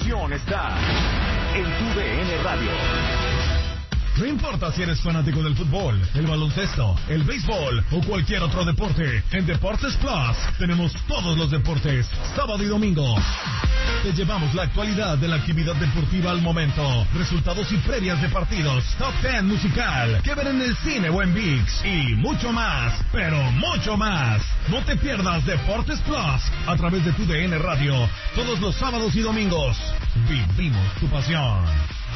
diversión está en TUDN Radio. No importa si eres fanático del fútbol, el baloncesto, el béisbol o cualquier otro deporte, en Deportes Plus tenemos todos los deportes, sábado y domingo. Te llevamos la actualidad de la actividad deportiva al momento, resultados y previas de partidos, top 10 musical, que ver en el cine o en ViX y mucho más, pero mucho más. No te pierdas Deportes Plus a través de TUDN Radio, todos los sábados y domingos. Vivimos tu pasión.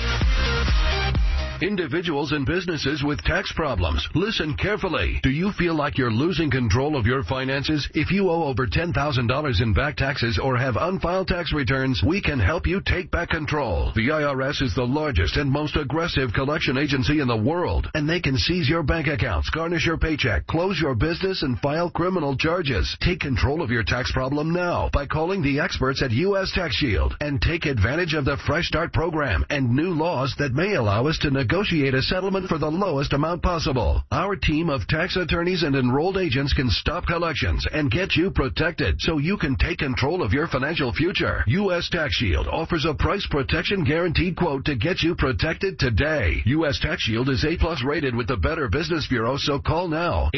Individuals and businesses with tax problems, listen carefully. Do you feel like you're losing control of your finances? If you owe over $10,000 in back taxes or have unfiled tax returns, we can help you take back control. The IRS is the largest and most aggressive collection agency in the world, and they can seize your bank accounts, garnish your paycheck, close your business, and file criminal charges. Take control of your tax problem now by calling the experts at U.S. Tax Shield and take advantage of the Fresh Start program and new laws that may allow us to negotiate a settlement for the lowest amount possible. Our team of tax attorneys and enrolled agents can stop collections and get you protected so you can take control of your financial future. U.S. Tax Shield offers a price protection guaranteed quote to get you protected today. U.S. Tax Shield is A+ rated with the Better Business Bureau, so call now.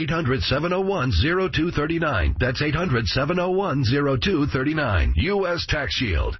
800-701-0239. That's 800-701-0239. U.S. Tax Shield.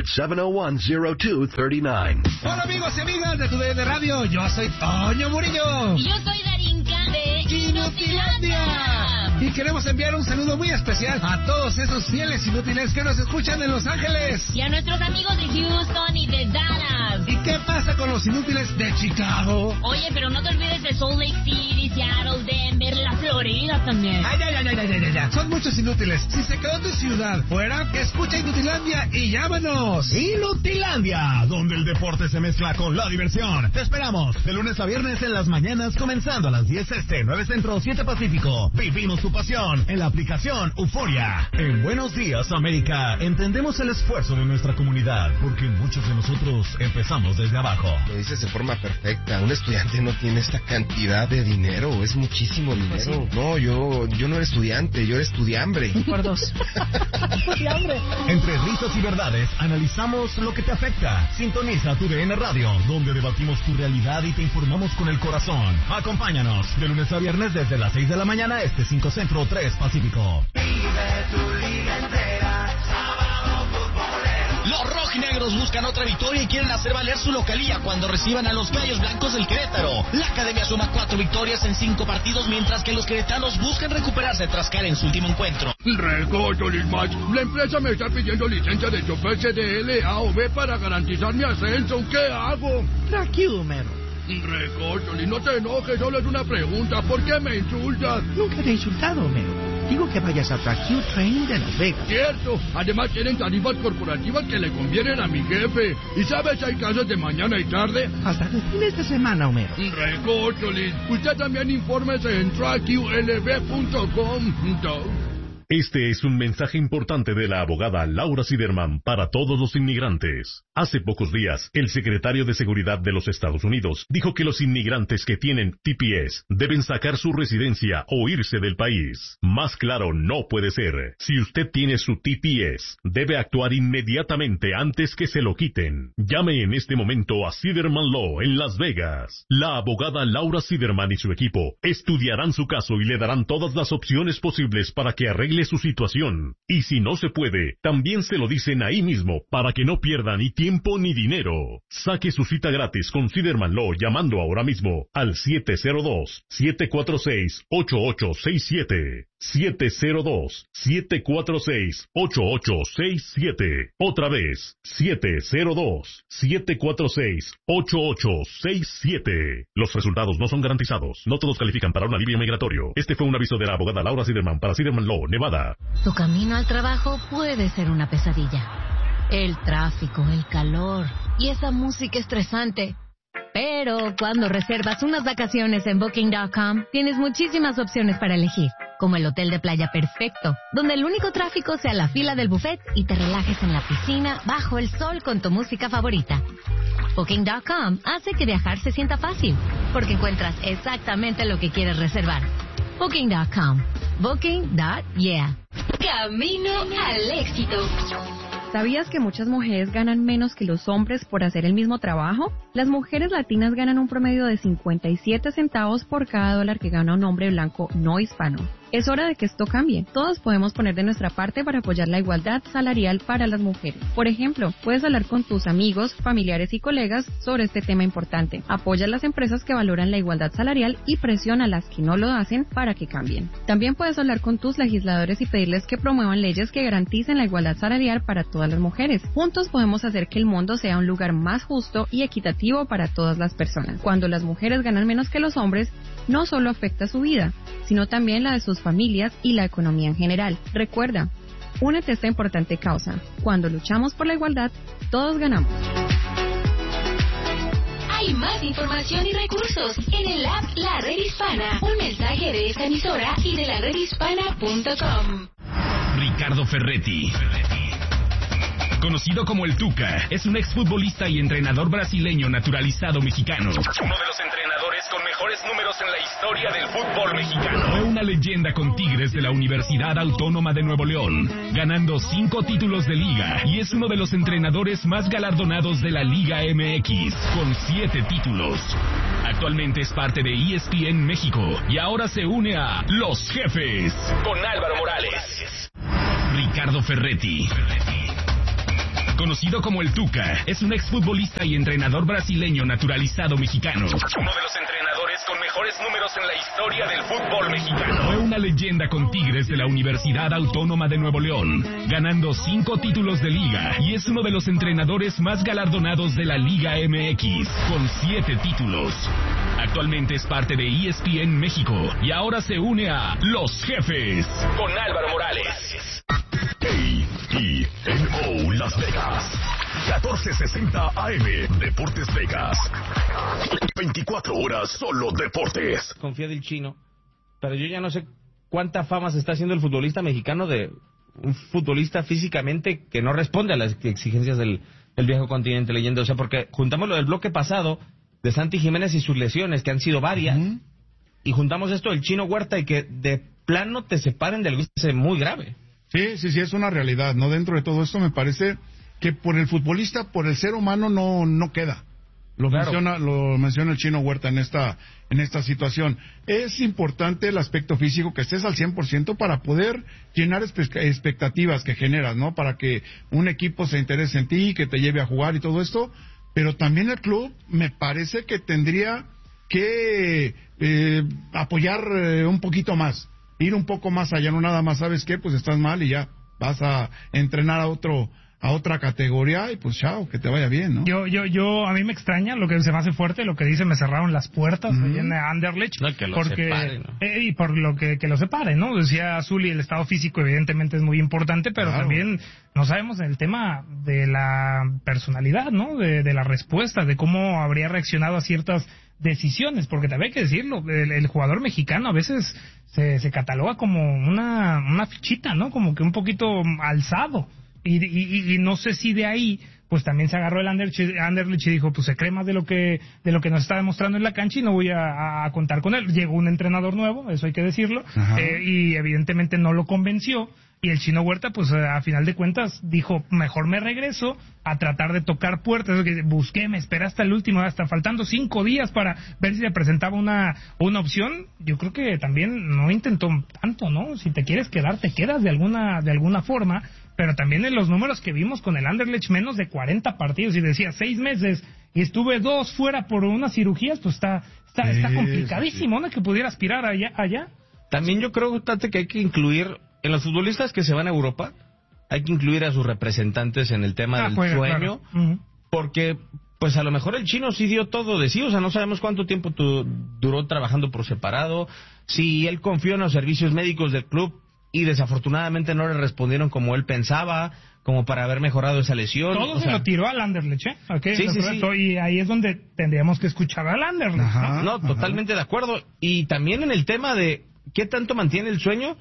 800-701-0239. Hola amigos y amigas de TUDN Radio. Yo soy Toño Murillo. Y yo soy Darinka de Inutilandia. Y queremos enviar un saludo muy especial a todos esos fieles inútiles que nos escuchan en Los Ángeles. Y a nuestros amigos de Houston y de Dallas. ¿Y qué pasa con los inútiles de Chicago? Oye, pero no te olvides de Salt Lake City, Seattle, Denver, la Florida también. Ay, ya. Son muchos inútiles. Si se quedó tu ciudad fuera, escucha Inutilandia y llámanos. Inutilandia, donde el deporte se mezcla con la diversión. Te esperamos de lunes a viernes en las mañanas, comenzando a las 10 este, 9 centro, 7 pacífico. Vivimos tu pasión en la aplicación Euforia. En Buenos Días, América, entendemos el esfuerzo de nuestra comunidad, porque muchos de nosotros empezamos desde abajo. Lo dices de forma perfecta. Un estudiante no tiene esta cantidad de dinero, es muchísimo dinero. Sí. No, yo no era estudiante, yo era estudiambre. Por dos. Estudiambre. Entre risas y verdades, analizamos lo que te afecta. Sintoniza TUDN Radio, donde debatimos tu realidad y te informamos con el corazón. Acompáñanos de lunes a viernes desde las 6 de la mañana, 5 centro, 3 pacífico. Vive tu liga entera, sábado futbolero. Los rojinegros buscan otra victoria y quieren hacer valer su localía cuando reciban a los Gallos Blancos del Querétaro. La academia suma 4 victorias en 5 partidos, mientras que los queretanos buscan recuperarse tras caer en su último encuentro. Recocho, Lismach. La empresa me está pidiendo licencia de chofer CDL A o B para garantizar mi ascenso. ¿Qué hago? Tranquilo, mero. Recocholi, no te enojes, solo es una pregunta. ¿Por qué me insultas? Nunca te he insultado, Homero. Digo que vayas a Track Train de Las Vegas. Cierto. Además tienen tarifas corporativas que le convienen a mi jefe. ¿Y sabes, hay casas de mañana y tarde? Hasta de fines de semana, Homero. Recocholi, usted también infórmese en trackqlb.com. Este es un mensaje importante de la abogada Laura Siderman para todos los inmigrantes. Hace pocos días, el secretario de Seguridad de los Estados Unidos dijo que los inmigrantes que tienen TPS deben sacar su residencia o irse del país. Más claro no puede ser. Si usted tiene su TPS, debe actuar inmediatamente antes que se lo quiten. Llame en este momento a Siderman Law en Las Vegas. La abogada Laura Siderman y su equipo estudiarán su caso y le darán todas las opciones posibles para que arregle su situación. Y si no se puede, también se lo dicen ahí mismo para que no pierda ni tiempo ni dinero. Saque su cita gratis con Siderman Law llamando ahora mismo al 702-746-8867. 702-746-8867. Otra vez, 702-746-8867. Los resultados no son garantizados. No todos califican para un alivio migratorio. Este fue un aviso de la abogada Laura Siderman para Siderman Law, Nevada. Tu camino al trabajo puede ser una pesadilla. El tráfico, el calor y esa música estresante. Pero cuando reservas unas vacaciones en Booking.com, tienes muchísimas opciones para elegir, como el hotel de playa perfecto, donde el único tráfico sea la fila del buffet y te relajes en la piscina bajo el sol con tu música favorita. Booking.com hace que viajar se sienta fácil, porque encuentras exactamente lo que quieres reservar. Booking.com. Booking.yeah. Camino al éxito. ¿Sabías que muchas mujeres ganan menos que los hombres por hacer el mismo trabajo? Las mujeres latinas ganan un promedio de 57 centavos por cada dólar que gana un hombre blanco no hispano. Es hora de que esto cambie. Todos podemos poner de nuestra parte para apoyar la igualdad salarial para las mujeres. Por ejemplo, puedes hablar con tus amigos, familiares y colegas sobre este tema importante. Apoya a las empresas que valoran la igualdad salarial y presiona a las que no lo hacen para que cambien. También puedes hablar con tus legisladores y pedirles que promuevan leyes que garanticen la igualdad salarial para todas las mujeres. Juntos podemos hacer que el mundo sea un lugar más justo y equitativo para todas las personas. Cuando las mujeres ganan menos que los hombres, no solo afecta su vida, sino también la de sus familias y la economía en general. Recuerda, únete a esta importante causa. Cuando luchamos por la igualdad, todos ganamos. Hay más información y recursos en el app La Red Hispana. Un mensaje de esta emisora y de la redhispana.com. Ricardo Ferretti, conocido como el Tuca, es un exfutbolista y entrenador brasileño naturalizado mexicano. Uno de los entrenadores con mejores números en la historia del fútbol mexicano. Fue una leyenda con Tigres de la Universidad Autónoma de Nuevo León, ganando 5 títulos de liga, y es uno de los entrenadores más galardonados de la Liga MX, con 7 títulos. Actualmente es parte de ESPN México y ahora se une a Los Jefes con Álvaro Morales. Ricardo Ferretti, conocido como el Tuca, es un exfutbolista y entrenador brasileño naturalizado mexicano. Uno de los entrenadores con mejores números en la historia del fútbol mexicano. Fue una leyenda con Tigres de la Universidad Autónoma de Nuevo León, ganando 5 títulos de liga, y es uno de los entrenadores más galardonados de la Liga MX, con 7 títulos. Actualmente es parte de ESPN México y ahora se une a Los Jefes con Álvaro Morales. KTNO Las Vegas, 1460 AM, Deportes Vegas. 24 horas solo deportes. Confía del Chino, pero yo ya no sé cuánta fama se está haciendo el futbolista mexicano de un futbolista físicamente que no responde a las exigencias del viejo continente, leyenda. O sea, porque juntamos lo del bloque pasado de Santi Jiménez y sus lesiones, que han sido varias, y juntamos esto del Chino Huerta y que de plano te separen de algo muy grave. Sí, es una realidad, ¿no? Dentro de todo esto me parece que por el futbolista, por el ser humano no queda. Lo menciona el Chino Huerta en esta situación. Es importante el aspecto físico, que estés al 100% para poder llenar expectativas que generas, ¿no? Para que un equipo se interese en ti, que te lleve a jugar y todo esto. Pero también el club me parece que tendría que apoyar un poquito más. Ir un poco más allá, no nada más, ¿sabes qué? Pues estás mal y ya vas a entrenar a otra categoría y pues chao, que te vaya bien, ¿no? A mí me extraña lo que se me hace fuerte, lo que dice me cerraron las puertas ahí en Anderlecht, no, que lo separe, ¿no? Y por lo que lo separe, ¿no? Decía Zuli, el estado físico evidentemente es muy importante, pero también no sabemos el tema de la personalidad, ¿no? De la respuesta, de cómo habría reaccionado a ciertas decisiones, porque también hay que decirlo, el jugador mexicano a veces se cataloga como una fichita, ¿no? Como que un poquito alzado. Y no sé si de ahí pues también se agarró el Anderlecht y dijo, pues se cree más de lo que nos está demostrando en la cancha y no voy a contar con él. Llegó un entrenador nuevo, eso hay que decirlo, y evidentemente no lo convenció. Y el Chino Huerta, pues a final de cuentas, dijo, mejor me regreso a tratar de tocar puertas. Busqué, me esperé hasta el último, hasta faltando 5 días para ver si le presentaba una opción. Yo creo que también no intentó tanto, ¿no? Si te quieres quedar, te quedas de alguna forma. Pero también en los números que vimos con el Anderlecht, menos de 40 partidos, y decía 6 meses, y estuve 2 fuera por unas cirugías, pues está complicadísimo, ¿no? Que pudiera aspirar allá. También yo creo, Tate, que hay que incluir, en los futbolistas que se van a Europa, hay que incluir a sus representantes en el tema del sueño, claro. Porque pues a lo mejor el Chino sí dio todo de sí, o sea, no sabemos cuánto tiempo duró trabajando por separado, si él confió en los servicios médicos del club y desafortunadamente no le respondieron como él pensaba, como para haber mejorado esa lesión. Todo se lo tiró al Anderlecht, ¿eh? Okay, sí. Y ahí es donde tendríamos que escuchar al Anderlecht, ¿no? Totalmente de acuerdo. Y también en el tema de qué tanto mantiene el sueño,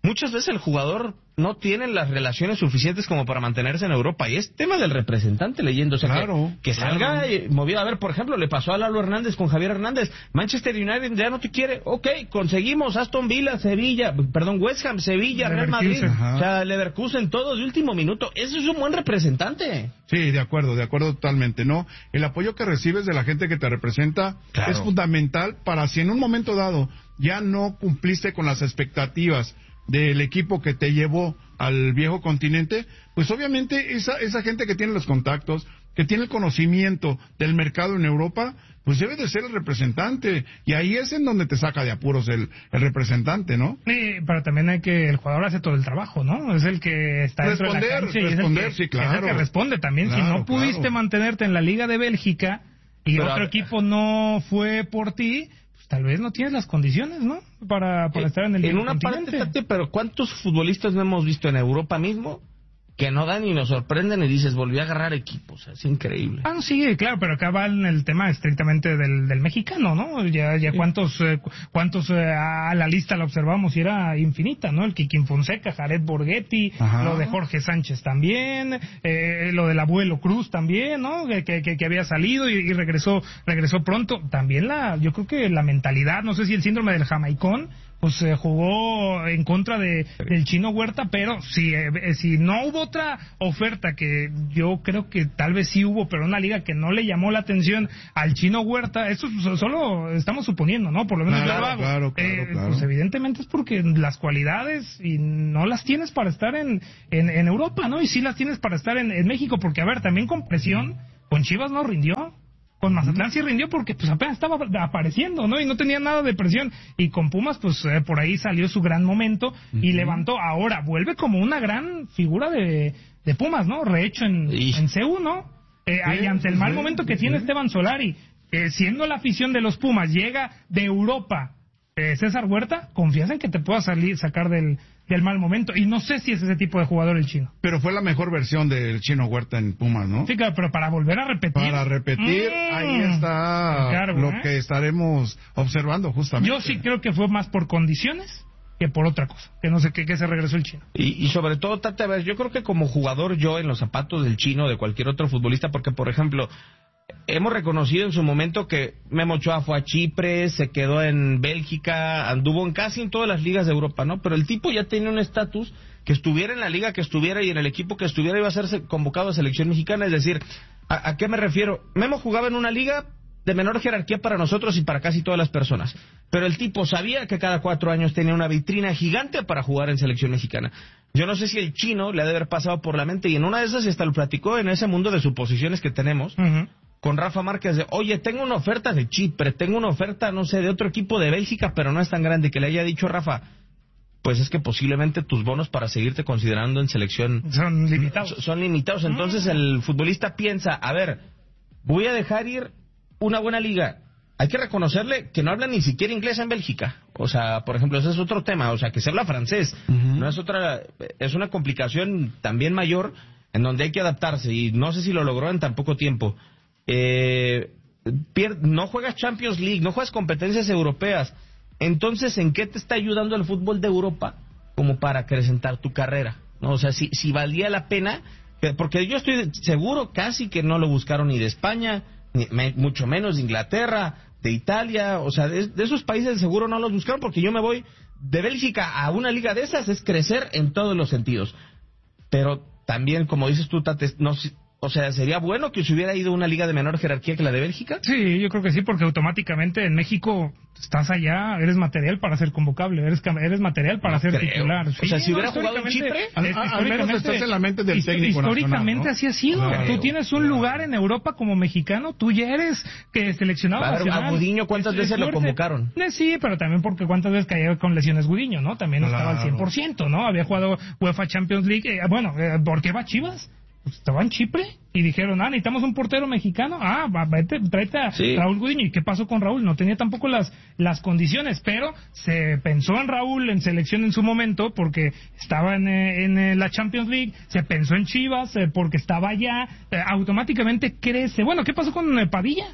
muchas veces el jugador no tiene las relaciones suficientes como para mantenerse en Europa, y es tema del representante leyendo, o sea, que salga movido. A ver, por ejemplo, le pasó a Lalo Hernández con Javier Hernández. Manchester United ya no te quiere, ok, conseguimos Aston Villa, West Ham, Sevilla, Real Madrid, o sea, Leverkusen, todos de último minuto. Eso es un buen representante. Sí, de acuerdo totalmente, ¿no? El apoyo que recibes de la gente que te representa es fundamental para si en un momento dado ya no cumpliste con las expectativas del equipo que te llevó al viejo continente, pues obviamente esa gente que tiene los contactos, que tiene el conocimiento del mercado en Europa, pues debe de ser el representante, y ahí es en donde te saca de apuros el representante, ¿no? Sí, pero también hay que el jugador hace todo el trabajo, ¿no? Es el que está dentro de la cancha y es el que responde también. Si no pudiste mantenerte en la Liga de Bélgica y otro equipo no fue por ti, tal vez no tienes las condiciones, ¿no? Para estar en el en una parte, pero ¿cuántos futbolistas no hemos visto en Europa mismo que no dan y nos sorprenden y dices, volví a agarrar equipos? Es increíble. Sí, claro, pero acá va en el tema estrictamente del mexicano, ¿no? Ya cuántos a la lista la observamos y era infinita, ¿no? El Kikín Fonseca, Jared Borghetti, lo de Jorge Sánchez también, lo del Abuelo Cruz también, ¿no? Que había salido y regresó pronto. También yo creo que la mentalidad, no sé si el síndrome del jamaicón, pues jugó en contra del Chino Huerta, pero si no hubo otra oferta, que yo creo que tal vez sí hubo, pero una liga que no le llamó la atención al Chino Huerta, eso solo estamos suponiendo, ¿no? Por lo menos yo lo hago. Claro. Pues evidentemente es porque las cualidades y no las tienes para estar en Europa, ¿no? Y sí las tienes para estar en México, porque a ver, también con presión, con Chivas no rindió. Con Mazatlán sí rindió porque pues apenas estaba apareciendo, ¿no? Y no tenía nada de presión. Y con Pumas, pues por ahí salió su gran momento y levantó. Ahora vuelve como una gran figura de Pumas, ¿no? Rehecho en CU, ¿no? Y ante el mal momento que tiene Esteban Solari, siendo la afición de los Pumas, llega de Europa César Huerta, confías en que te pueda sacar del mal momento. Y no sé si es ese tipo de jugador el Chino. Pero fue la mejor versión del Chino Huerta en Pumas, ¿no? Sí, claro, pero para volver a repetir. Para repetir, ahí está lo que estaremos observando justamente. Yo sí creo que fue más por condiciones que por otra cosa. Que no sé qué se regresó el Chino. Y sobre todo, Tata, a ver, yo creo que como jugador, yo en los zapatos del Chino, de cualquier otro futbolista, porque por ejemplo, hemos reconocido en su momento que Memo Ochoa fue a Chipre, se quedó en Bélgica, anduvo en casi en todas las ligas de Europa, ¿no? Pero el tipo ya tenía un estatus que estuviera en la liga que estuviera y en el equipo que estuviera iba a ser convocado a selección mexicana. Es decir, ¿a qué me refiero? Memo jugaba en una liga de menor jerarquía para nosotros y para casi todas las personas, pero el tipo sabía que cada 4 años tenía una vitrina gigante para jugar en selección mexicana. Yo no sé si el Chino le ha de haber pasado por la mente, y en una de esas hasta lo platicó en ese mundo de suposiciones que tenemos, con Rafa Márquez, de, oye, tengo una oferta de Chipre, tengo una oferta, no sé, de otro equipo de Bélgica, pero no es tan grande, que le haya dicho Rafa, pues es que posiblemente tus bonos para seguirte considerando en selección son limitados. Entonces el futbolista piensa, a ver, voy a dejar ir una buena liga. Hay que reconocerle que no habla ni siquiera inglés en Bélgica. O sea, por ejemplo, ese es otro tema. O sea, que se habla francés. No es otra, es una complicación también mayor en donde hay que adaptarse, y no sé si lo logró en tan poco tiempo. No juegas Champions League, no juegas competencias europeas. Entonces, ¿en qué te está ayudando el fútbol de Europa como para acrecentar tu carrera? ¿No? O sea, si valía la pena, porque yo estoy seguro casi que no lo buscaron ni de España, ni mucho menos de Inglaterra, de Italia, o sea, de esos países seguro no los buscaron, porque yo me voy de Bélgica a una liga de esas, es crecer en todos los sentidos. Pero también, como dices tú, Tate, no, o sea, ¿sería bueno que se hubiera ido a una liga de menor jerarquía que la de Bélgica? Sí, yo creo que sí, porque automáticamente en México estás allá, eres material para ser convocable, eres material para ser titular. Sí, o sea, si hubiera jugado en Chipre, al menos estás en la mente del técnico históricamente nacional, ¿no? Así ha sido. Claro, tú tienes un lugar en Europa como mexicano, tú ya eres seleccionado nacional. A Gudiño, ¿cuántas veces lo convocaron? Sí, pero también porque cuántas veces cayó con lesiones Gudiño, ¿no? También no estaba al 100%, ¿no? Había jugado UEFA Champions League. ¿Por qué va Chivas? Pues estaba en Chipre y dijeron, necesitamos un portero mexicano, tráete a Raúl Gudiño. ¿Y qué pasó con Raúl? No tenía tampoco las condiciones, pero se pensó en Raúl en selección en su momento porque estaba en la Champions League, se pensó en Chivas porque estaba allá, automáticamente crece. Bueno, ¿qué pasó con Padilla?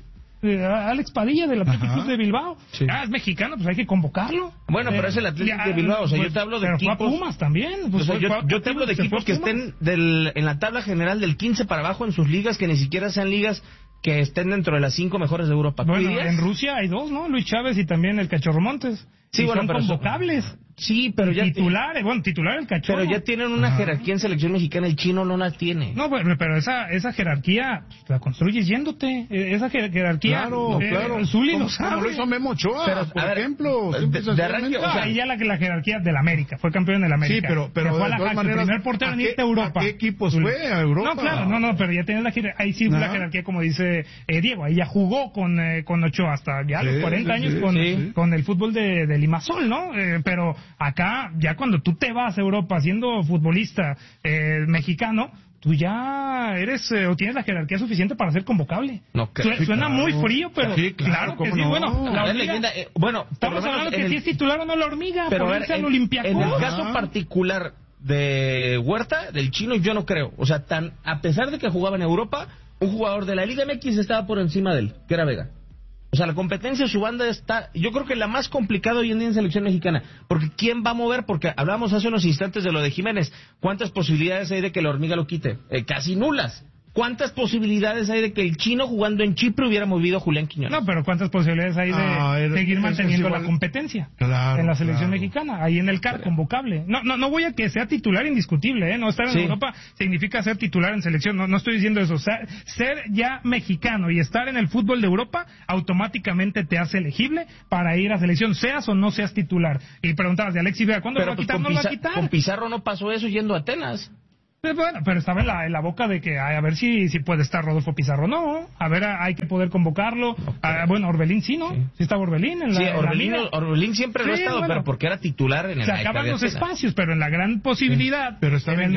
Alex Padilla del Atlético Club de Bilbao. Sí. Es mexicano, pues hay que convocarlo. Bueno, pero es el Atlético de Bilbao, o sea, yo te hablo de pero equipos... Fue a Pumas también. Pues o sea, yo te hablo de equipos que estén en la tabla general del 15 para abajo en sus ligas, que ni siquiera sean ligas que estén dentro de las 5 mejores de Europa. Bueno, en Rusia hay 2, ¿no? Luis Chávez y también el Cachorro Montes. Sí, bueno, son pero convocables. Sí, pero ya titular el Cachorro. Pero ya tienen una jerarquía en selección mexicana, el Chino no la tiene. No, pero esa jerarquía la construyes yéndote. Esa jerarquía. Claro. Zuli lo sabe. Como lo hizo Memo Ochoa, por ejemplo. De arranque, ahí ya la jerarquía del América, fue campeón del América. Sí, pero fue a la maneras, primer portero en irte a Europa. ¿A qué equipos fue a Europa? No, claro, no, pero ya tienes la jerarquía. Ahí sí la jerarquía, como dice Diego, ahí ya jugó con Ochoa hasta ya los 40 años con el fútbol de Limassol, ¿no? Pero acá, ya cuando tú te vas a Europa siendo futbolista mexicano, tú ya eres o tienes la jerarquía suficiente para ser convocable. Suena muy frío, pero claro que sí. No. Bueno, la hormiga, estamos hablando que si es titular o no la hormiga, pero por irse al Olympiacos. En el caso particular de Huerta, del Chino, yo no creo. O sea, a pesar de que jugaba en Europa, un jugador de la Liga MX estaba por encima de él, que era Vega. O sea, la competencia, su banda está, yo creo que la más complicada hoy en día en selección mexicana. Porque ¿quién va a mover? Porque hablábamos hace unos instantes de lo de Jiménez. ¿Cuántas posibilidades hay de que la hormiga lo quite? Casi nulas. ¿Cuántas posibilidades hay de que el Chino jugando en Chipre hubiera movido a Julián Quiñones? No, pero ¿cuántas posibilidades hay de seguir manteniendo la competencia en la selección mexicana? Ahí en el CAR, convocable. No voy a que sea titular indiscutible, No estar en Europa significa ser titular en selección. No estoy diciendo eso. O sea, ser ya mexicano y estar en el fútbol de Europa automáticamente te hace elegible para ir a selección, seas o no seas titular. Y preguntabas de Alexis Vega, ¿cuándo lo va a quitar? No lo va a quitar. Con Pizarro no pasó eso yendo a Atenas. Bueno, pero estaba en la boca de que a ver si puede estar Rodolfo Pizarro. No, a ver, hay que poder convocarlo. Bueno, Orbelín sí, ¿no? Sí estaba Orbelín en la Orbelín siempre lo ha estado, pero porque era titular en el... Se acaban los espacios, pero en la gran posibilidad, pero en el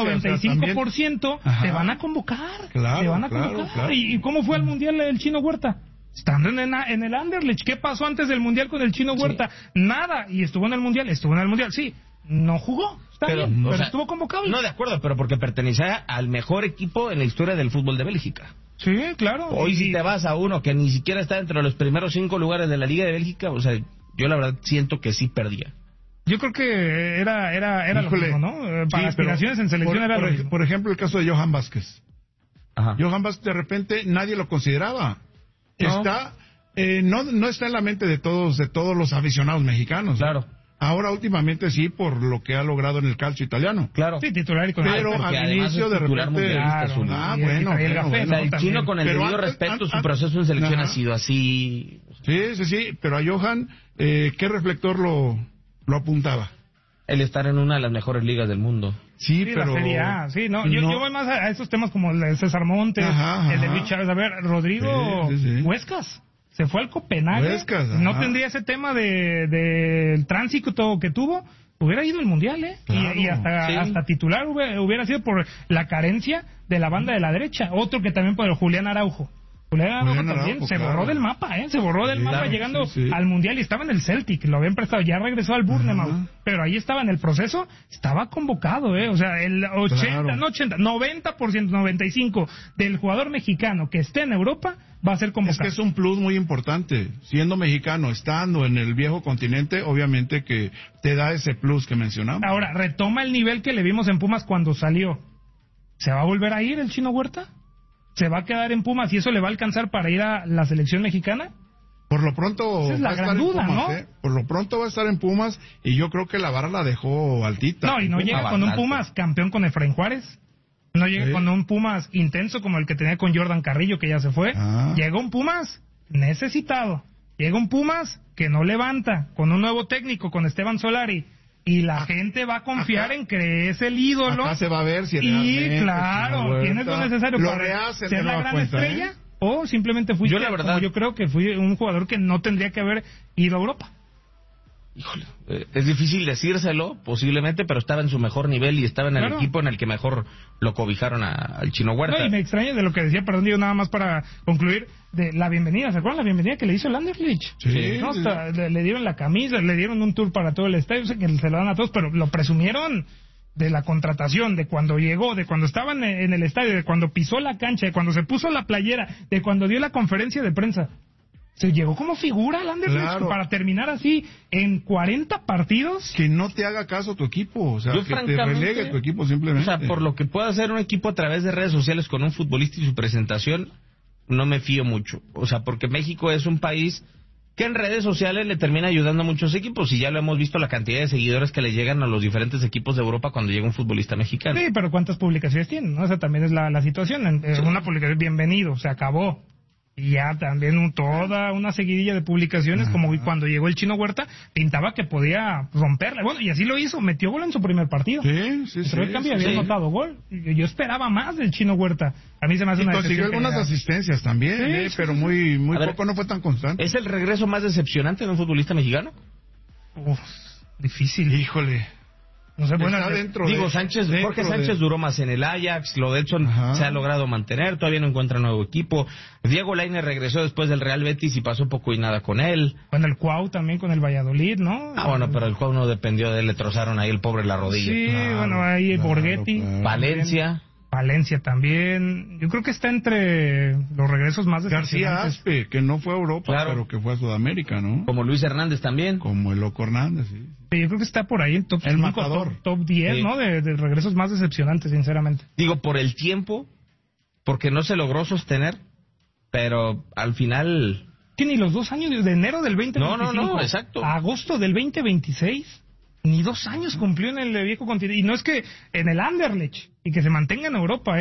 90-95% te van a convocar. Claro, te van a convocar. Claro. ¿Y cómo fue el Mundial el Chino Huerta? Estando en el Anderlecht. ¿Qué pasó antes del Mundial con el Chino Huerta? Nada. Y estuvo en el Mundial, sí. No jugó, pero estuvo convocado. No, de acuerdo, pero porque pertenecía al mejor equipo en la historia del fútbol de Bélgica. Sí, claro. Hoy si te vas a uno que ni siquiera está entre los primeros 5 lugares de la Liga de Bélgica, o sea, yo la verdad siento que sí perdía. Yo creo que era lo mismo, ¿no? Para aspiraciones en selección era lo mismo. Por ejemplo, el caso de Johan Vázquez. Johan Vázquez de repente nadie lo consideraba. No está en la mente de todos los aficionados mexicanos. Claro. Ahora últimamente sí, por lo que ha logrado en el calcio italiano. Claro. Sí, titular y con pero al inicio de repente... bueno. El Chino, con el debido respeto, su proceso en selección ha sido así. Sí, pero a Johan, ¿qué reflector lo apuntaba? El estar en una de las mejores ligas del mundo. Sí, pero... La Serie A, sí, ¿no? Yo voy más a esos temas como el de César Montes, el de Luis Chávez. A ver, Rodrigo Huescas. Se fue al Copenhague, no tendría ese tema del tránsito que tuvo, hubiera ido al Mundial, Claro, y hasta titular hubiera sido por la carencia de la banda de la derecha. Otro que también por Julián Araujo. Julián Araujo también se borró del mapa, se borró del mapa llegando al Mundial y estaba en el Celtic, lo habían prestado, ya regresó al Bournemouth, pero ahí estaba en el proceso, estaba convocado, o sea, el 90%, 95% del jugador mexicano que esté en Europa va a ser convocado. Es que es un plus muy importante, siendo mexicano, estando en el viejo continente, obviamente que te da ese plus que mencionamos. Ahora, retoma el nivel que le vimos en Pumas cuando salió. ¿Se va a volver a ir el Chino Huerta? ¿Se va a quedar en Pumas y eso le va a alcanzar para ir a la selección mexicana? Por lo pronto esa es la gran duda, Pumas, ¿no? Por lo pronto va a estar en Pumas y yo creo que la vara la dejó altita. No, y no llega con un Pumas campeón con Efraín Juárez. No llega con un Pumas intenso como el que tenía con Jordan Carrillo, que ya se fue. Llega un Pumas necesitado. Llega un Pumas que no levanta, con un nuevo técnico, con Esteban Solari. Y la gente va a confiar en que es el ídolo. Acá se va a ver si realmente... Y claro, tienes lo necesario para ser la gran estrella. O simplemente fuiste, yo, la verdad, yo creo que fui un jugador que no tendría que haber ido a Europa. Híjole, es difícil decírselo, posiblemente, pero estaba en su mejor nivel y estaba en el equipo en el que mejor lo cobijaron al Chino Huerta. No, y me extraña de lo que decía, perdón, digo nada más para concluir, de la bienvenida. ¿Se acuerdan la bienvenida que le hizo el Anderlecht? Sí. ¿No? Le dieron la camisa, le dieron un tour para todo el estadio, sé que se lo dan a todos, pero lo presumieron de la contratación, de cuando llegó, de cuando estaban en el estadio, de cuando pisó la cancha, de cuando se puso la playera, de cuando dio la conferencia de prensa. Se llegó como figura al Anderlecht para terminar así en 40 partidos. Que no te haga caso tu equipo, o sea, que te relegue tu equipo simplemente. O sea, por lo que pueda hacer un equipo a través de redes sociales con un futbolista y su presentación, no me fío mucho. O sea, porque México es un país que en redes sociales le termina ayudando a muchos equipos, y ya lo hemos visto la cantidad de seguidores que le llegan a los diferentes equipos de Europa cuando llega un futbolista mexicano. Sí, pero ¿cuántas publicaciones tienen? ¿No? Esa también es la situación. Sí. Una publicación, bienvenido, se acabó. Y ya también toda una seguidilla de publicaciones, como cuando llegó el Chino Huerta, pintaba que podía romperla. Bueno, y así lo hizo, metió gol en su primer partido. Pero el cambio había anotado gol. Yo esperaba más del Chino Huerta. A mí se me hace una consiguió algunas asistencias también, pero muy poco, no fue tan constante. ¿Es el regreso más decepcionante de un futbolista mexicano? Difícil. Híjole. No sé, bueno, Jorge Sánchez duró más en el Ajax, lo de Edson se ha logrado mantener, todavía no encuentra nuevo equipo. Diego Lainez regresó después del Real Betis y pasó poco y nada con él. Bueno, el Cuau también con el Valladolid, ¿no? Bueno, pero el Cuau no dependió de él, le trozaron ahí el pobre la rodilla. Sí, bueno, ahí Borghetti. Valencia también. Yo creo que está entre los regresos más García Aspe, que no fue a Europa, pero que fue a Sudamérica, ¿no? Como Luis Hernández también. Como el Loco Hernández, sí. Yo creo que está por ahí en top 5, top 10, ¿no? De regresos más decepcionantes, sinceramente. Digo, por el tiempo, porque no se logró sostener, pero al final... Que ni los 2 años, de enero del 2025 no, exacto. a agosto del 2026... Ni 2 años cumplió en el viejo continente. Y no es que en el Anderlecht y que se mantenga en Europa,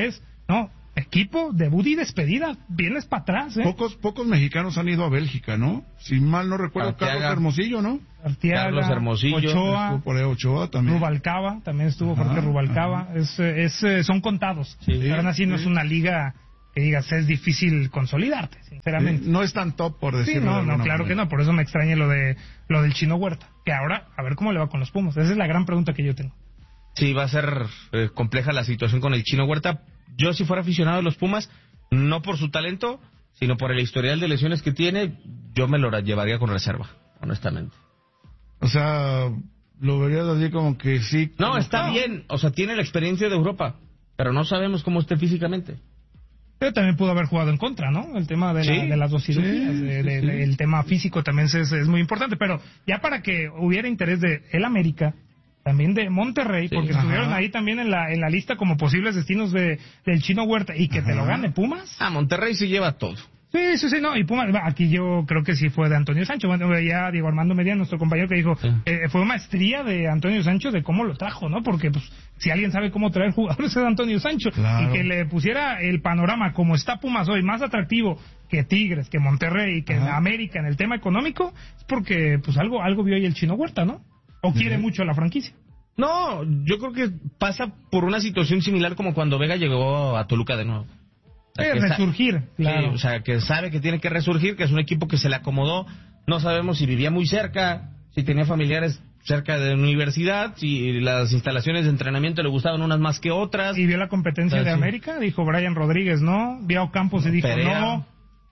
equipo, debut y despedida. Vienes para atrás, Pocos mexicanos han ido a Bélgica, ¿no? Si mal no recuerdo, Arteaga, Carlos Hermosillo, ¿no? Arteaga, Carlos Hermosillo. Ochoa también. Rubalcaba, también estuvo Jorge Rubalcaba. Son contados. Pero aún así no es una liga que digas, es difícil consolidarte, sinceramente. No es tan top, por decirlo. No, claro que no. Por eso me extraña lo del Chino Huerta. Que ahora, a ver cómo le va con los Pumas. Esa es la gran pregunta que yo tengo. Sí, va a ser compleja la situación con el Chino Huerta. Yo, si fuera aficionado de los Pumas, no por su talento, sino por el historial de lesiones que tiene, yo me lo llevaría con reserva, honestamente. O sea, lo verías así como que sí. No, está bien. O sea, tiene la experiencia de Europa, pero no sabemos cómo esté físicamente. Pero también pudo haber jugado en contra, ¿no? El tema de las 2 cirugías, el tema físico también es muy importante. Pero ya para que hubiera interés de el América, también de Monterrey, porque estuvieron ahí también en la lista como posibles destinos del Chino Huerta, y que te lo gane Pumas. Monterrey se lleva todo. Sí, no, y Pumas, aquí yo creo que sí fue de Antonio Sancho. Bueno, ya Diego Armando Medina, nuestro compañero, que dijo, fue maestría de Antonio Sancho de cómo lo trajo, ¿no? Porque, pues, si alguien sabe cómo traer jugadores es Antonio Sancho. Claro. Y que le pusiera el panorama como está Pumas hoy, más atractivo que Tigres, que Monterrey, que América en el tema económico, es porque, pues, algo vio ahí el Chino Huerta, ¿no? O quiere mucho a la franquicia. No, yo creo que pasa por una situación similar como cuando Vega llegó a Toluca de nuevo. O sea, resurgir, claro. Sí, o sea, que sabe que tiene que resurgir, que es un equipo que se le acomodó. No sabemos si vivía muy cerca, si tenía familiares cerca de la universidad, si las instalaciones de entrenamiento le gustaban unas más que otras. Y vio la competencia de América, dijo Brian Rodríguez, ¿no? Vio a Ocampos y dijo Perea. No.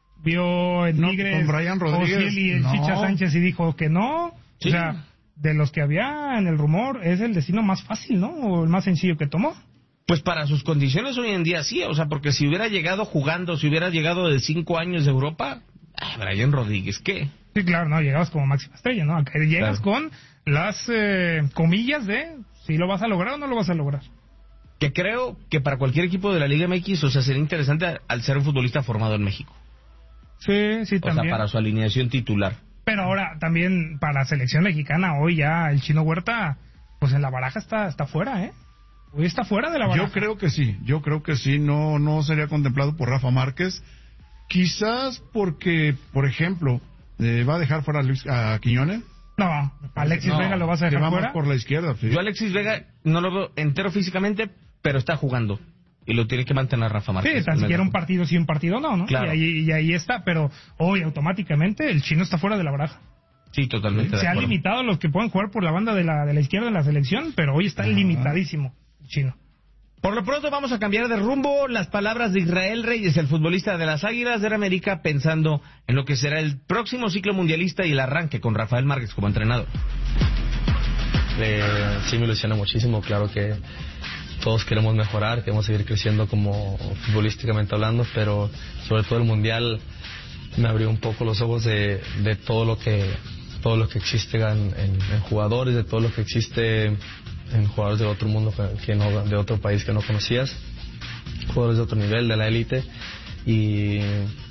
Vio el Tigres, con Brian Rodríguez, y el Chicha Sánchez y dijo que no. Sí. O sea, de los que había en el rumor, es el destino más fácil, ¿no? O el más sencillo que tomó. Pues para sus condiciones hoy en día sí, o sea, porque si hubiera llegado jugando, si hubiera llegado de 5 años de Europa, Brian Rodríguez, ¿qué? Sí, claro, no, llegabas como máxima estrella, ¿no? Acá llegas con las comillas de si lo vas a lograr o no lo vas a lograr. Que creo que para cualquier equipo de la Liga MX, o sea, sería interesante al ser un futbolista formado en México. Sí, también. O sea, para su alineación titular. Pero ahora también para la selección mexicana, hoy ya el Chino Huerta, pues en la baraja está fuera, ¿eh? Hoy está fuera de la baraja. Yo creo que sí, no sería contemplado por Rafa Márquez. Quizás porque, por ejemplo, ¿va a dejar fuera a Quiñones? No, Alexis Vega lo vas a dejar fuera. Más por la izquierda. Sí. Yo Alexis Vega no lo veo entero físicamente, pero está jugando. Y lo tiene que mantener Rafa Márquez. Sí, tan siquiera un partido sí, un partido no, ¿no? Claro. Y ahí está, pero hoy automáticamente el Chino está fuera de la baraja. Sí, totalmente. Se ha limitado a los que pueden jugar por la banda de la izquierda en la selección, pero hoy está limitadísimo el Chino. Por lo pronto vamos a cambiar de rumbo. Las palabras de Israel Reyes, el futbolista de las Águilas del América, pensando en lo que será el próximo ciclo mundialista y el arranque con Rafael Márquez como entrenador. Sí me ilusiona muchísimo, claro que todos queremos mejorar, queremos seguir creciendo como futbolísticamente hablando, pero sobre todo el Mundial me abrió un poco los ojos de todo lo que existe en jugadores, de todo lo que existe en jugadores de otro mundo, de otro país que no conocías, jugadores de otro nivel, de la élite, y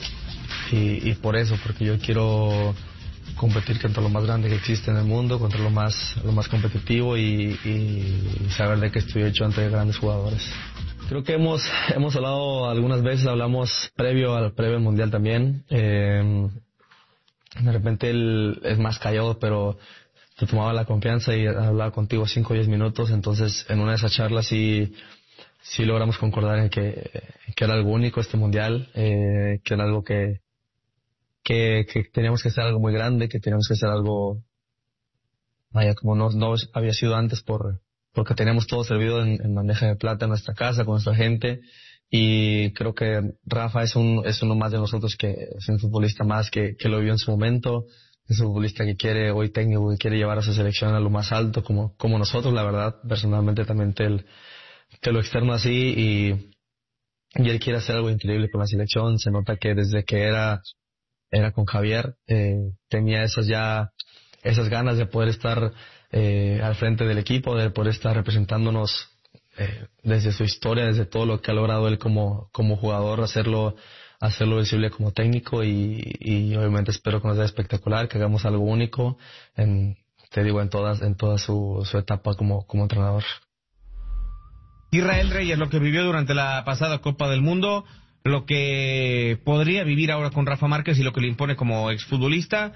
por eso, porque yo quiero competir contra lo más grande que existe en el mundo, contra lo más competitivo y saber de que estoy hecho ante grandes jugadores. Creo que hemos hablado algunas veces, hablamos previo al Mundial también. De repente él es más callado, pero te tomaba la confianza y hablaba contigo 5 o 10 minutos. Entonces, en una de esas charlas sí logramos concordar en que era algo único este Mundial, que era algo que teníamos que hacer algo muy grande, que teníamos que hacer algo, como no había sido antes porque teníamos todo servido en bandeja de plata en nuestra casa, con nuestra gente, y creo que Rafa es uno más de nosotros, que es un futbolista más que lo vio en su momento, es un futbolista que quiere, hoy técnico, que quiere llevar a su selección a lo más alto, como nosotros, la verdad, personalmente también te lo externo así, y él quiere hacer algo increíble con la selección. Se nota que desde que era con Javier, tenía esas ganas de poder estar al frente del equipo, de poder estar representándonos desde su historia, desde todo lo que ha logrado él como jugador, hacerlo visible como técnico, y obviamente espero que nos sea espectacular, que hagamos algo único en toda su etapa como entrenador. Israel Reyes, lo que vivió durante la pasada Copa del Mundo, lo que podría vivir ahora con Rafa Márquez y lo que le impone como exfutbolista.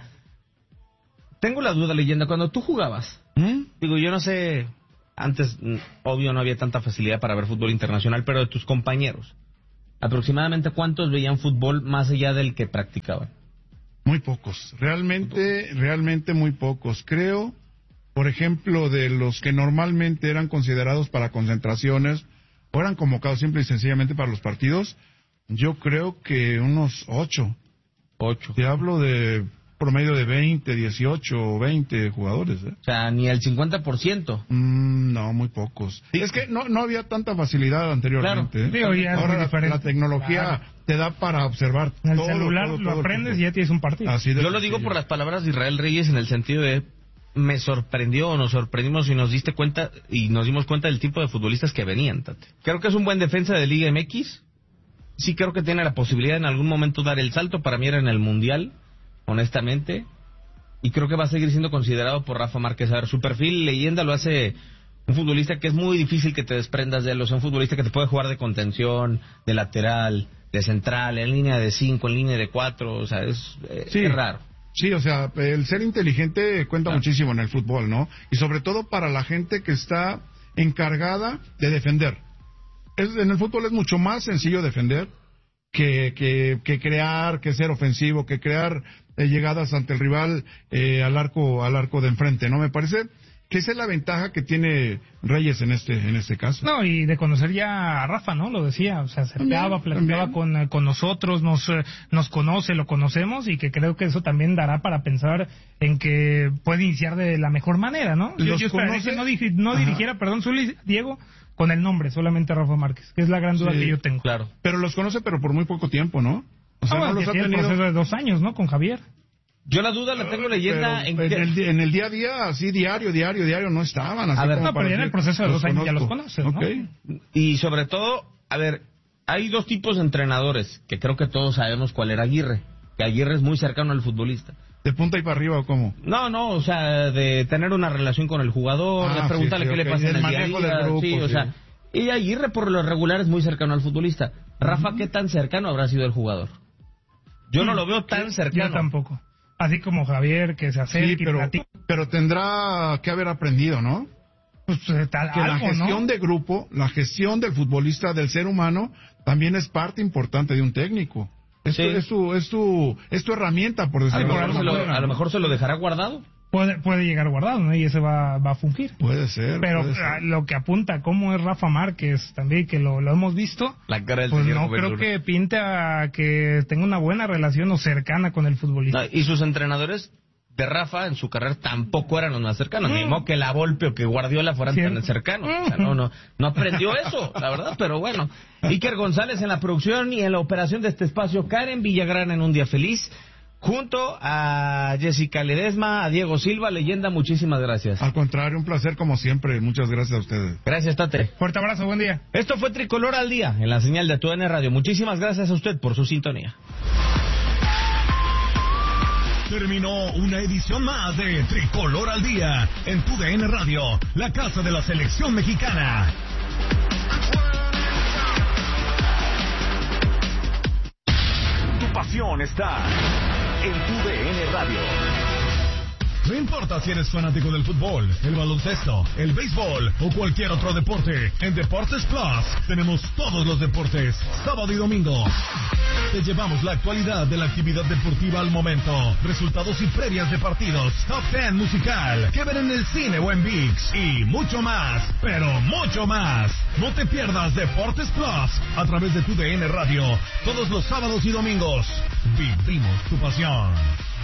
Tengo la duda, Leyenda, cuando tú jugabas, digo, yo no sé, antes, obvio, no había tanta facilidad para ver fútbol internacional, pero de tus compañeros, ¿aproximadamente cuántos veían fútbol más allá del que practicaban? Muy pocos, realmente muy pocos. Creo, por ejemplo, de los que normalmente eran considerados para concentraciones o eran convocados simple y sencillamente para los partidos, yo creo que unos 8. Te hablo de promedio de 20, 18 o 20 jugadores. O sea, ni el 50%. No, muy pocos. Sí, es que no había tanta facilidad anteriormente. Claro. Sí, ahora la tecnología te da para observar. En el celular lo aprendes y ya tienes un partido. Yo lo digo por las palabras de Israel Reyes, en el sentido de me sorprendió, o nos sorprendimos y nos dimos cuenta del tipo de futbolistas que venían, Tate. Creo que es un buen defensa de Liga MX. Sí, creo que tiene la posibilidad en algún momento dar el salto. Para mí era en el Mundial, honestamente, y creo que va a seguir siendo considerado por Rafa Márquez. A ver, su perfil, Leyenda, lo hace un futbolista que es muy difícil que te desprendas de él. O sea, un futbolista que te puede jugar de contención, de lateral, de central, en línea de 5, en línea de 4. O sea, es raro. Sí, o sea, el ser inteligente cuenta muchísimo en el fútbol, ¿no? Y sobre todo para la gente que está encargada de defender. En el fútbol es mucho más sencillo defender que crear, que ser ofensivo, que crear llegadas ante el rival al arco de enfrente, ¿no? Me parece que esa es la ventaja que tiene Reyes en este caso. No, y de conocer ya a Rafa, ¿no? Lo decía, o sea, platicaba con nosotros, nos conoce, lo conocemos, y que creo que eso también dará para pensar en que puede iniciar de la mejor manera, ¿no? Yo esperaría que no dirigiera, Zuli, Diego, con el nombre, solamente Rafa Márquez, que es la gran duda que yo tengo. Claro. Pero los conoce, pero por muy poco tiempo, ¿no? O sea, no los ha tenido. El proceso de 2 años, ¿no? Con Javier. Yo la duda la tengo, Leyenda, en el día a día, así diario no estaban. Así, a ver, pero ya en el proceso de 2 años ya los conoces, ¿no? Okay. Y sobre todo, a ver, hay 2 tipos de entrenadores, que creo que todos sabemos cuál era Aguirre. Que Aguirre es muy cercano al futbolista. ¿De punta y para arriba o cómo? No, o sea, de tener una relación con el jugador, de preguntarle qué le pasa en el día a día. O sea, y Aguirre por lo regular es muy cercano al futbolista. Rafa, ¿qué tan cercano habrá sido el jugador? Yo no lo veo tan cercano. Yo tampoco. Así como Javier, que se acerca y platica. Pero tendrá que haber aprendido, ¿no? Pues la gestión de grupo, la gestión del futbolista, del ser humano, también es parte importante de un técnico. Es tu herramienta, por decirlo de alguna manera. A lo mejor se lo dejará guardado. Puede llegar guardado, ¿no? Y ese va a fungir. Puede ser. Pero lo que apunta cómo es Rafa Márquez también, que lo hemos visto, la cara del pues señor no creo que pinte a que tenga una buena relación o cercana con el futbolista. Y sus entrenadores de Rafa en su carrera tampoco eran los más cercanos. Ni modo que la Volpe o que Guardiola fueran tan cercanos. O sea, no aprendió eso, la verdad, pero bueno. Iker González en la producción y en la operación de este espacio, Karen Villagrán en Un Día Feliz, junto a Jessica Ledesma, a Diego Silva, leyenda, muchísimas gracias. Al contrario, un placer como siempre. Muchas gracias a ustedes. Gracias, Tate. Fuerte abrazo, buen día. Esto fue Tricolor al Día, en la señal de TUDN Radio. Muchísimas gracias a usted por su sintonía. Terminó una edición más de Tricolor al Día en TUDN Radio, la casa de la selección mexicana. Tu pasión está en TUDN Radio. No importa si eres fanático del fútbol, el baloncesto, el béisbol o cualquier otro deporte, en Deportes Plus tenemos todos los deportes, sábado y domingo. Te llevamos la actualidad de la actividad deportiva al momento, resultados y previas de partidos, top 10 musical, que ver en el cine o en ViX, y mucho más, pero mucho más. No te pierdas Deportes Plus a través de TUDN Radio, todos los sábados y domingos. Vivimos tu pasión.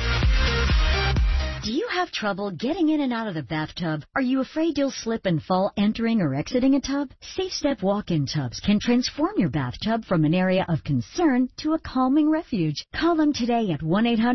Do you have trouble getting in and out of the bathtub? Are you afraid you'll slip and fall entering or exiting a tub? Safe Step walk-in tubs can transform your bathtub from an area of concern to a calming refuge. Call them today at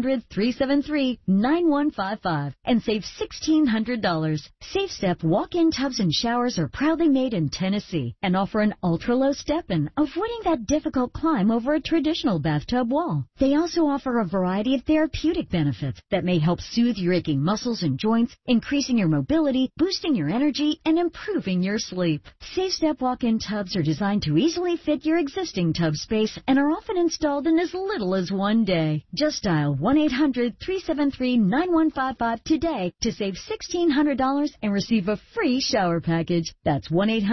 1-800-373-9155 and save $1,600. Safe Step walk-in tubs and showers are proudly made in Tennessee and offer an ultra-low step-in, avoiding that difficult climb over a traditional bathtub wall. They also offer a variety of therapeutic benefits that may help soothe your aching muscles and joints, increasing your mobility, boosting your energy, and improving your sleep. Safe Step walk-in tubs are designed to easily fit your existing tub space and are often installed in as little as one day. Just dial 1-800-373-9155 today to save $1,600 and receive a free shower package. That's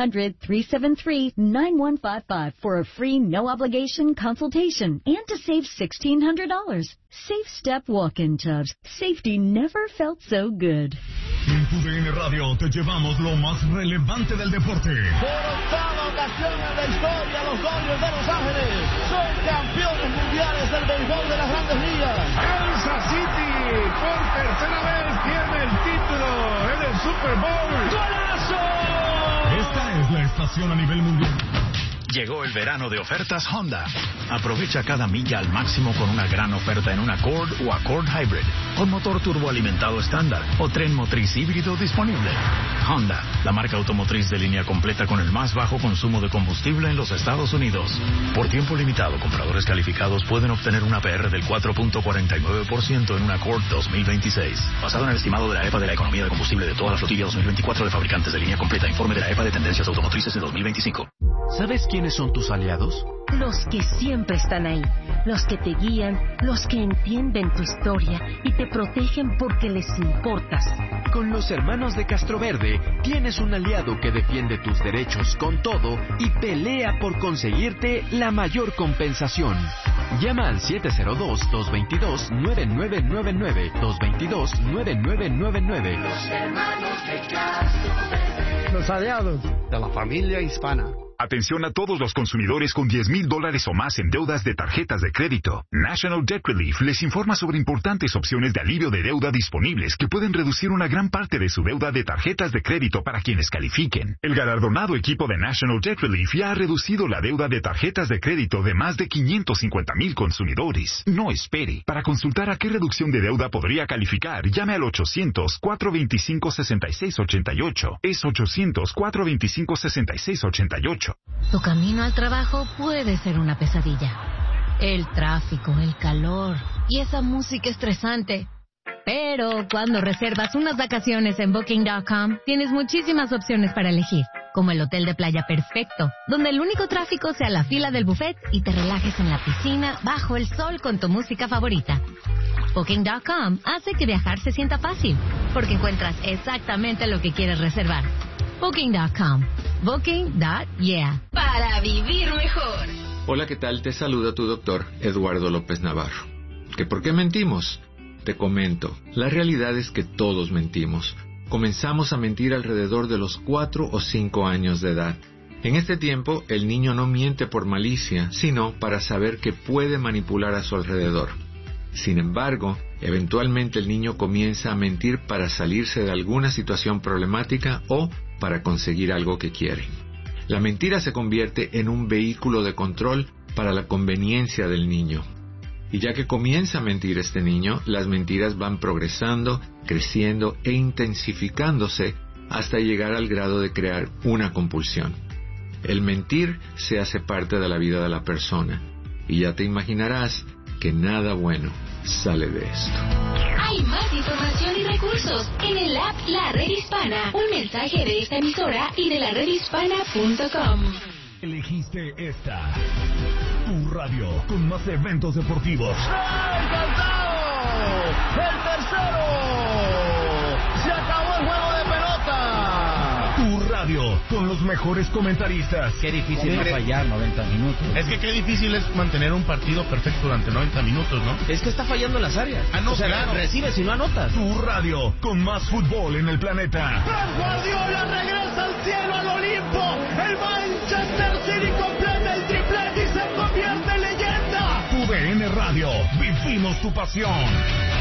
1-800-373-9155 for a free no-obligation consultation and to save $1,600. Safe Step walk-in tubs. Safety never felt so good. En TUDN Radio te llevamos lo más relevante del deporte. Por octava ocasión en la historia, los Dodgers de Los Ángeles son campeones mundiales del béisbol de las Grandes Ligas. Kansas City por tercera vez pierde el título en el Super Bowl. ¡Golazo! Esta es la estación a nivel mundial. Llegó el verano de ofertas Honda. Aprovecha cada milla al máximo con una gran oferta en un Accord o Accord Hybrid, con motor turboalimentado estándar o tren motriz híbrido disponible. Honda, la marca automotriz de línea completa con el más bajo consumo de combustible en los Estados Unidos. Por tiempo limitado, compradores calificados pueden obtener una APR del 4.49% en un Accord 2026. Basado en el estimado de la EPA de la economía de combustible de toda la flotilla 2024 de fabricantes de línea completa. Informe de la EPA de tendencias automotrices de 2025. ¿Sabes quiénes son tus aliados? Los que siempre están ahí, los que te guían, los que entienden tu historia y te protegen porque les importas. Con los hermanos de Castroverde tienes un aliado que defiende tus derechos con todo y pelea por conseguirte la mayor compensación. Llama al 702-222-9999, 222-9999. Los hermanos de Castroverde. Los aliados de la familia hispana. Atención a todos los consumidores con $10,000 o más en deudas de tarjetas de crédito. National Debt Relief les informa sobre importantes opciones de alivio de deuda disponibles que pueden reducir una gran parte de su deuda de tarjetas de crédito para quienes califiquen. El galardonado equipo de National Debt Relief ya ha reducido la deuda de tarjetas de crédito de más de 550,000 consumidores. No espere. Para consultar a qué reducción de deuda podría calificar, llame al 800-425-6688. Es 800-425-6688. Tu camino al trabajo puede ser una pesadilla. El tráfico, el calor y esa música estresante. Pero cuando reservas unas vacaciones en Booking.com, tienes muchísimas opciones para elegir, como el hotel de playa perfecto, donde el único tráfico sea la fila del buffet y te relajes en la piscina bajo el sol con tu música favorita. Booking.com hace que viajar se sienta fácil, porque encuentras exactamente lo que quieres reservar. Booking.com. Booking.yeah. Para vivir mejor. Hola, ¿qué tal? Te saluda tu doctor, Eduardo López Navarro. ¿Que por qué mentimos? Te comento. La realidad es que todos mentimos. Comenzamos a mentir alrededor de los 4 o 5 años de edad. En este tiempo, el niño no miente por malicia, sino para saber que puede manipular a su alrededor. Sin embargo, eventualmente el niño comienza a mentir para salirse de alguna situación problemática o para conseguir algo que quiere. La mentira se convierte en un vehículo de control para la conveniencia del niño. Y ya que comienza a mentir este niño, las mentiras van progresando, creciendo e intensificándose hasta llegar al grado de crear una compulsión. El mentir se hace parte de la vida de la persona, y ya te imaginarás que nada bueno sale de esto. Hay más información y recursos en el app La Red Hispana. Un mensaje de esta emisora y de la redhispana.com. Elegiste esta, tu radio con más eventos deportivos. ¡Encantado! ¡El tercero! ¡Se acabó el juego de pelota! Tu radio con los mejores comentaristas. Qué difícil no fallar 90 minutos. Es que qué difícil es mantener un partido perfecto durante 90 minutos, ¿no? Es que está fallando en las áreas. No, o sea, claro. Recibes y no anotas. Tu radio con más fútbol en el planeta. ¡Pep Guardiola regresa al cielo, al Olimpo! ¡El Manchester City completa el triplete y se convierte en leyenda! Tu DN Radio, vivimos tu pasión.